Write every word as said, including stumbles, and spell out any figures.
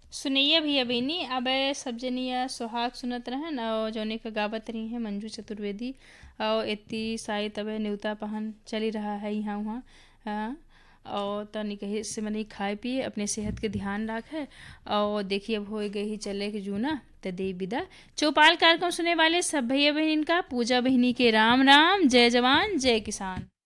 सुनैया भैया बहिनी अब सब जनिया सुहाग सुनत रहन और जौने का गावत रही है मंजू चतुर्वेदी। और इतनी शायद अब न्योता पहन चली रहा है यहाँ वहाँ। हाँ, और तनी कही से मनी खाए पिए अपने सेहत के ध्यान रखे। और देखिए अब हो गई ही चले के जूना तो दे विदा। चौपाल कार्यक्रम सुने वाले सब भैया बहन इनका पूजा बहिनी के राम राम। जय जवान जय किसान।